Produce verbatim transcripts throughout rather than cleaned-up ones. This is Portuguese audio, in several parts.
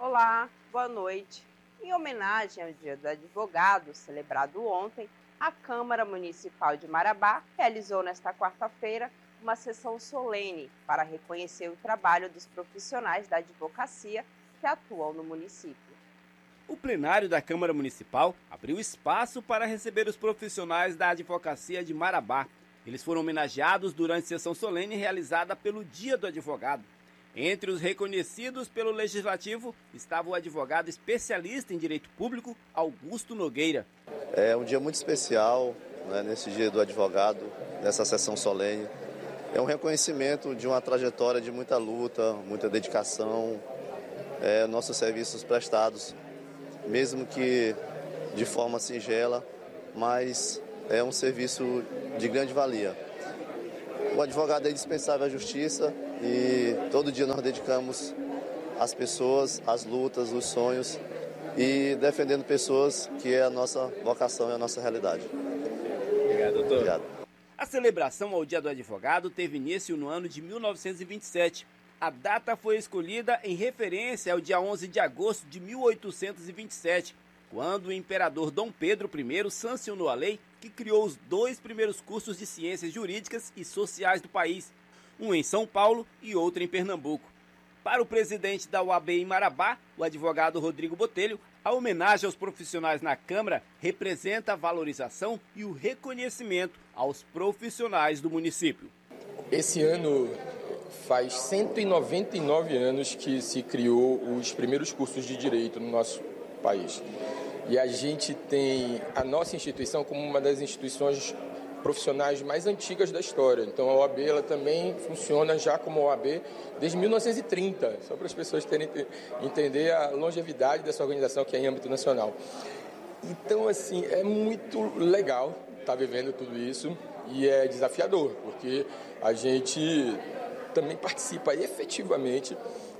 Olá, boa noite. Em homenagem ao Dia do Advogado, celebrado ontem, a Câmara Municipal de Marabá realizou nesta quarta-feira uma sessão solene para reconhecer o trabalho dos profissionais da advocacia que atuam no município. O plenário da Câmara Municipal abriu espaço para receber os profissionais da advocacia de Marabá. Eles foram homenageados durante sessão solene realizada pelo Dia do Advogado. Entre os reconhecidos pelo Legislativo estava o advogado especialista em direito público, Augusto Nogueira. É um dia muito especial, né, nesse Dia do Advogado, nessa sessão solene. É um reconhecimento de uma trajetória de muita luta, muita dedicação, é, nossos serviços prestados, mesmo que de forma singela, mas é um serviço de grande valia. O advogado é indispensável à justiça e todo dia nós dedicamos às pessoas, às lutas, os sonhos e defendendo pessoas, que é a nossa vocação e a nossa realidade. Obrigado, doutor. Obrigado. A celebração ao Dia do Advogado teve início no ano de mil novecentos e vinte e sete. A data foi escolhida em referência ao dia onze de agosto de mil oitocentos e vinte e sete, quando o imperador Dom Pedro I sancionou a lei que criou os dois primeiros cursos de ciências jurídicas e sociais do país, um em São Paulo e outro em Pernambuco. Para o presidente da O A B em Marabá, o advogado Rodrigo Botelho, a homenagem aos profissionais na Câmara representa a valorização e o reconhecimento aos profissionais do município. Esse ano faz cento e noventa e nove anos que se criou os primeiros cursos de direito no nosso país. E a gente tem a nossa instituição como uma das instituições profissionais mais antigas da história. Então a O A B ela também funciona já como O A B desde mil novecentos e trinta, só para as pessoas terem entender a longevidade dessa organização que é em âmbito nacional. Então, assim, é muito legal estar vivendo tudo isso e é desafiador, porque a gente também participa efetivamente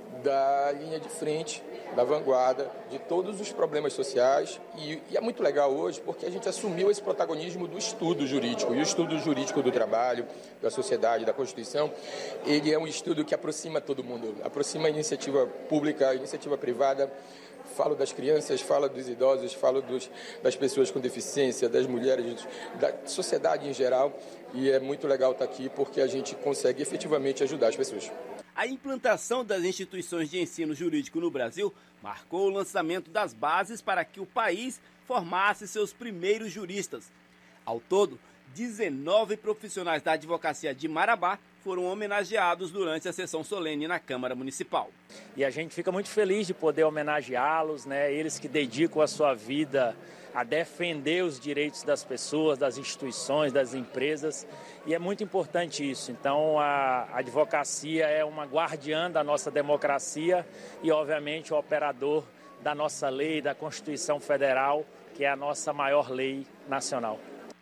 da linha de frente, da vanguarda, de todos os problemas sociais e, e é muito legal hoje porque a gente assumiu esse protagonismo do estudo jurídico, e o estudo jurídico do trabalho, da sociedade, da Constituição, ele é um estudo que aproxima todo mundo, aproxima a iniciativa pública, a iniciativa privada. Falo das crianças, falo dos idosos, falo dos, das pessoas com deficiência, das mulheres, da sociedade em geral, e é muito legal estar aqui porque a gente consegue efetivamente ajudar as pessoas. A implantação das instituições de ensino jurídico no Brasil marcou o lançamento das bases para que o país formasse seus primeiros juristas. Ao todo, dezenove profissionais da advocacia de Marabá foram homenageados durante a sessão solene na Câmara Municipal. E a gente fica muito feliz de poder homenageá-los, né? Eles que dedicam a sua vida a defender os direitos das pessoas, das instituições, das empresas, e é muito importante isso. Então a advocacia é uma guardiã da nossa democracia e, obviamente, o operador da nossa lei, da Constituição Federal, que é a nossa maior lei nacional.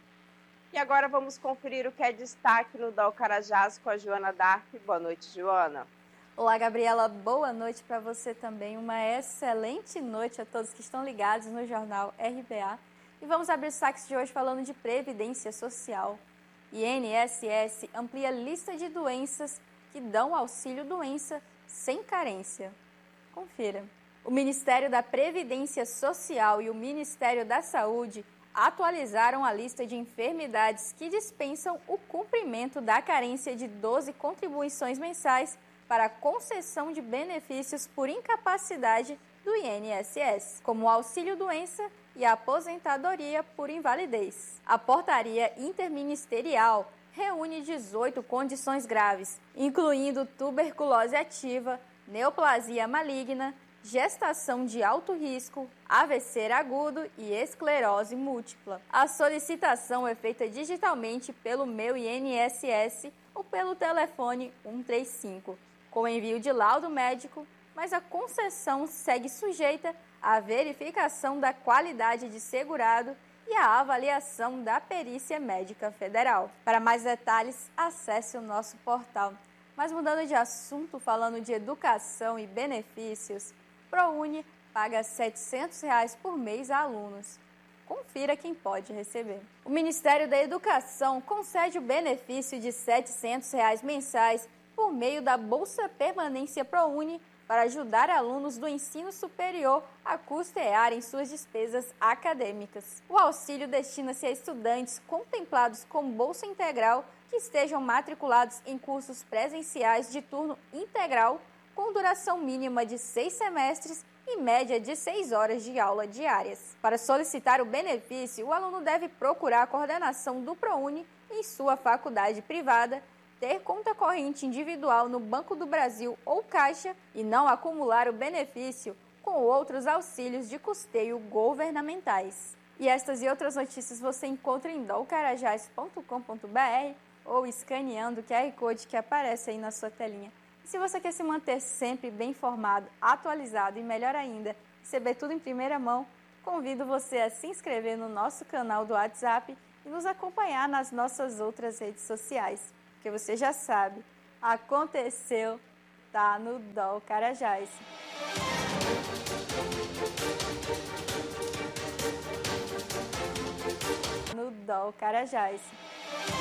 E agora vamos conferir o que é destaque no Dal Carajás com a Joana Dark. Boa noite, Joana. Olá, Gabriela. Boa noite para você também. Uma excelente noite a todos que estão ligados no Jornal R B A. E vamos abrir o saque de hoje falando de Previdência Social. I N S S amplia a lista de doenças que dão auxílio-doença sem carência. Confira. O Ministério da Previdência Social e o Ministério da Saúde atualizaram a lista de enfermidades que dispensam o cumprimento da carência de doze contribuições mensais para a concessão de benefícios por incapacidade do I N S S, como o auxílio-doença e a aposentadoria por invalidez. A portaria interministerial reúne dezoito condições graves, incluindo tuberculose ativa, neoplasia maligna, gestação de alto risco, A V C agudo e esclerose múltipla. A solicitação é feita digitalmente pelo Meu I N S S ou pelo telefone cento e trinta e cinco, com envio de laudo médico, mas a concessão segue sujeita à verificação da qualidade de segurado e à avaliação da Perícia Médica Federal. Para mais detalhes, acesse o nosso portal. Mas mudando de assunto, falando de educação e benefícios, ProUni paga setecentos reais por mês a alunos. Confira quem pode receber. O Ministério da Educação concede o benefício de setecentos reais mensais por meio da Bolsa Permanência ProUni para ajudar alunos do ensino superior a custearem suas despesas acadêmicas. O auxílio destina-se a estudantes contemplados com bolsa integral que estejam matriculados em cursos presenciais de turno integral com duração mínima de seis semestres e média de seis horas de aula diárias. Para solicitar o benefício, o aluno deve procurar a coordenação do ProUni em sua faculdade privada, ter conta corrente individual no Banco do Brasil ou Caixa e não acumular o benefício com outros auxílios de custeio governamentais. E estas e outras notícias você encontra em dolcarajás ponto com ponto br ou escaneando o Q R Code que aparece aí na sua telinha. E se você quer se manter sempre bem informado, atualizado e melhor ainda, receber tudo em primeira mão, convido você a se inscrever no nosso canal do WhatsApp e nos acompanhar nas nossas outras redes sociais. Porque você já sabe, aconteceu, tá no Dol Carajás. No Dol Carajás.